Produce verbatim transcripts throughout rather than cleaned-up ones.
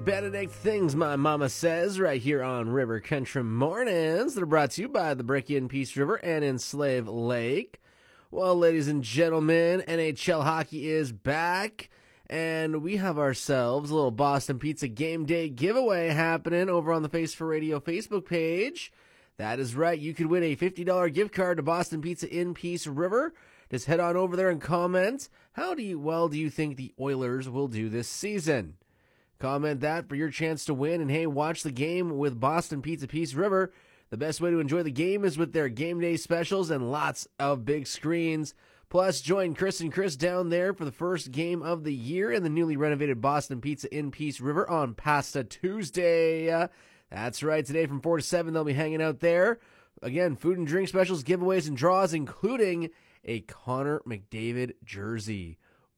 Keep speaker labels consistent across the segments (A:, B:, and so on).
A: Benedict Things My Mama Says right here on River Country Mornings that are brought to you by the Brick in Peace River and in Slave Lake. Well, ladies and gentlemen, N H L hockey is back, and we have ourselves a little Boston Pizza Game Day giveaway happening over on the Face for Radio Facebook page. That is right, you could win a fifty dollars gift card to Boston Pizza in Peace River. Just head on over there and comment, how do you, well do you think the Oilers will do this season? Comment that for your chance to win, and hey, watch the game with Boston Pizza Peace River. The best way to enjoy the game is with their game day specials and lots of big screens. Plus, join Chris and Chris down there for the first game of the year in the newly renovated Boston Pizza in Peace River on Pasta Tuesday. Uh, that's right, today from four to seven, they'll be hanging out there. Again, food and drink specials, giveaways, and draws, including a Connor McDavid jersey.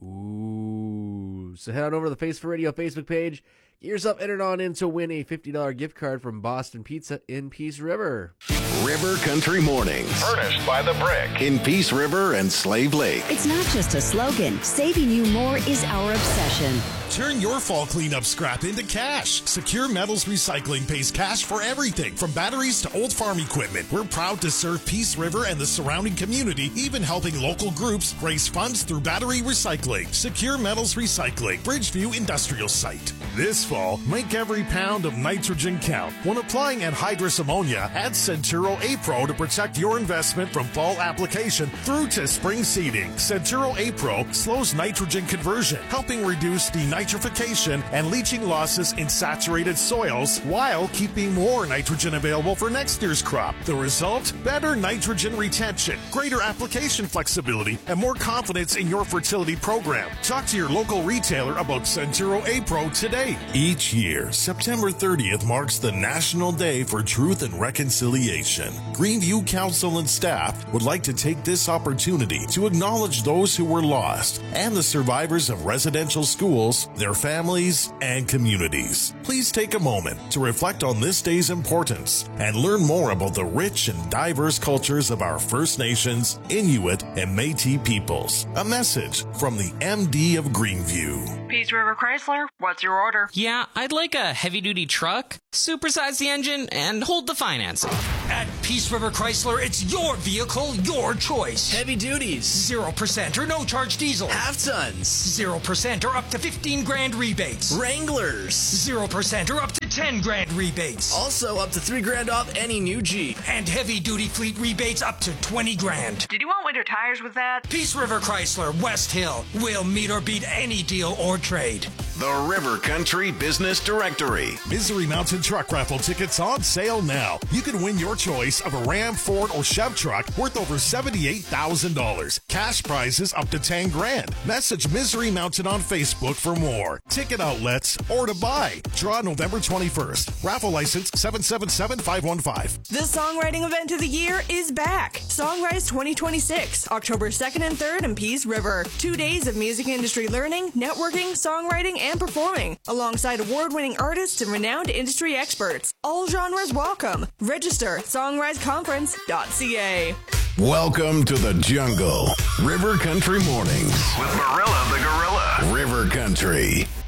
A: Ooh. So head on over to the Face for Radio Facebook page. Get yourself entered on in to win a fifty dollars gift card from Boston Pizza in Peace River.
B: River Country Mornings. Furnished by The Brick in Peace River and Slave Lake.
C: It's not just a slogan. Saving you more is our obsession.
D: Turn your fall cleanup scrap into cash. Secure Metals Recycling pays cash for everything from batteries to old farm equipment. We're proud to serve Peace River and the surrounding community, even helping local groups raise funds through battery recycling. Secure Metals Recycling, Bridgeview Industrial Site. This fall, make every pound of nitrogen count. When applying anhydrous ammonia, add Centuro A-Pro to protect your investment from fall application through to spring seeding. Centuro A-Pro slows nitrogen conversion, helping reduce denitrification and leaching losses in saturated soils while keeping more nitrogen available for next year's crop. The result? Better nitrogen retention, greater application flexibility, and more confidence in your fertility program. Talk to your local retailer about Centuro A-Pro today. Each year, September thirtieth marks the National Day for Truth and Reconciliation. Greenview Council and staff would like to take this opportunity to acknowledge those who were lost and the survivors of residential schools, their families, and communities. Please take a moment to reflect on this day's importance and learn more about the rich and diverse cultures of our First Nations, Inuit, and Métis peoples. A message from the M D of Greenview.
E: Peace River Chrysler, what's your order?
F: Yeah, I'd like a heavy-duty truck, supersize the engine, and hold the financing.
G: At Peace River Chrysler, it's your vehicle, your choice.
H: Heavy duties.
G: Zero percent or no charge diesel.
H: Half tons.
G: Zero percent or up to fifteen grand rebates.
H: Wranglers.
G: Zero percent or up to ten grand rebates.
H: Also up to three grand off any new Jeep.
G: And heavy-duty fleet rebates up to twenty grand.
E: Did you want winter tires with that?
G: Peace River Chrysler, West Hill. We'll meet or beat any deal or trade.
B: The River Country Business Directory.
D: Misery Mountain Truck Raffle tickets on sale now. You can win your choice of a Ram, Ford, or Chev truck worth over seventy-eight thousand dollars. Cash prizes up to ten grand. Message Misery Mountain on Facebook for more. Ticket outlets or to buy. Draw November twenty-first. Raffle license seven seven seven five one five.
I: The songwriting event of the year is back. Songrise twenty twenty-six, October second and third in Peace River. Two days of music industry learning, networking, songwriting, and performing, alongside award-winning artists and renowned industry experts. All genres welcome. Register at songrise conference dot c a.
B: Welcome to the jungle. River Country Mornings with Marilla the Gorilla. River Country.